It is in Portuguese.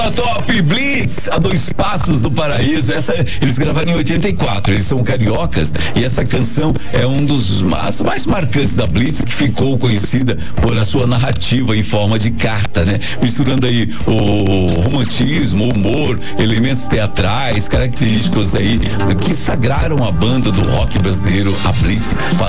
Top Blitz, a 2 passos do paraíso. Essa eles gravaram em 84. Eles são cariocas e essa canção é um dos mais marcantes da Blitz, que ficou conhecida por a sua narrativa em forma de carta, né? Misturando aí o romantismo, o humor, elementos teatrais, característicos aí que sagraram a banda do rock brasileiro, a Blitz,